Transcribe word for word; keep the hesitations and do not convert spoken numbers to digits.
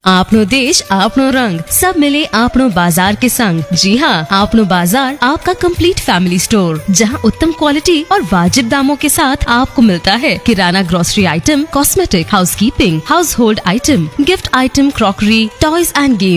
आपनो देश आपनो रंग सब मिले आपनो बाजार के संग। जी हाँ, आपनो बाजार आपका कंप्लीट फैमिली स्टोर, जहाँ उत्तम क्वालिटी और वाजिब दामों के साथ आपको मिलता है किराना, grocery item, cosmetic, housekeeping, house hold item, gift item, crockery, toys end game.